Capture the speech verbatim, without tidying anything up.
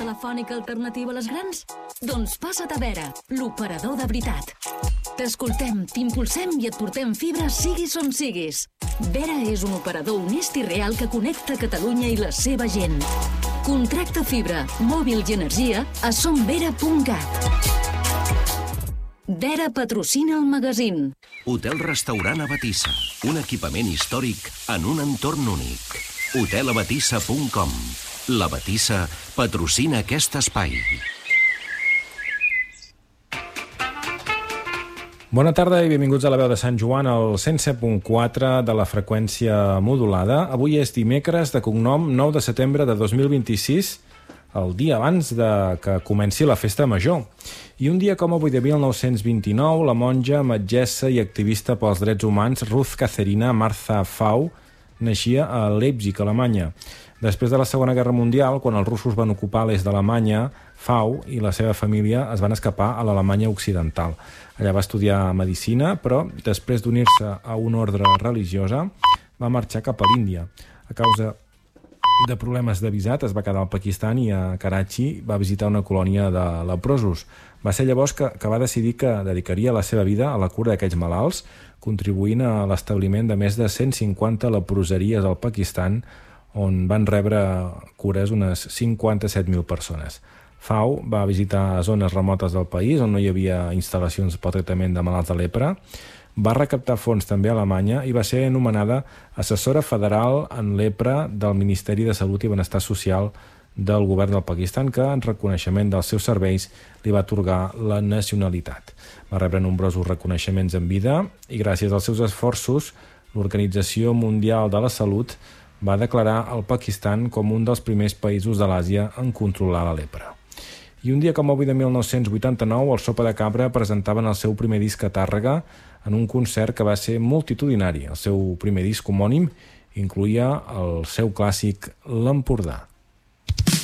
telefònica alternativa a les grans? Doncs passa't a Vera, l'operador de veritat. T'escoltem, t'impulsem i et portem fibra siguis on siguis. Vera és un operador honest i real que connecta Catalunya i la seva gent. Contracta fibra, mòbil i energia a somvera punt cat. Vera patrocina el magazín. Hotel-restaurant Abatissa, un equipament històric en un entorn únic. hotel abatissa punt com. La Batissa patrocina aquest espai. Bona tarda i benvinguts a la veu de Sant Joan, al cent set punt quatre de la freqüència modulada. Avui és dimecres de cognom nou de setembre de dos mil vint-i-sis, el dia abans de que comenci la festa major. I un dia com avui de mil nou-cents vint-i-nou, la monja, metgessa i activista pels drets humans Ruth Katharina Martha Fau naixia a Leipzig, Alemanya. Després de la Segona Guerra Mundial, quan els russos van ocupar l'est d'Alemanya, Fau i la seva família es van escapar a l'Alemanya occidental. Allà va estudiar medicina, però després d'unir-se a una ordre religiosa va marxar cap a l'Índia. A causa de problemes de visat es va quedar al Pakistan i a Karachi va visitar una colònia de leprosos. Va ser llavors que, que va decidir que dedicaria la seva vida a la cura d'aquells malalts, contribuint a l'establiment de més de cent cinquanta leproseries al Pakistan, on van rebre cures unes cinquanta-set mil persones. Fau va visitar zones remotes del país on no hi havia instal·lacions pel tractament de malalts de lepra, va recaptar fons també a Alemanya i va ser anomenada assessora federal en lepra del Ministeri de Salut i Benestar Social del govern del Pakistan, que en reconeixement dels seus serveis li va atorgar la nacionalitat. Va rebre nombrosos reconeixements en vida i gràcies als seus esforços l'Organització Mundial de la Salut va declarar el Pakistan com un dels primers països de l'Àsia en controlar la lepra. I un dia com avui de mil nou-cents vuitanta-nou, el Sopa de Cabra presentaven el seu primer disc a Tàrrega en un concert que va ser multitudinari. El seu primer disc homònim incluïa el seu clàssic L'Empordà.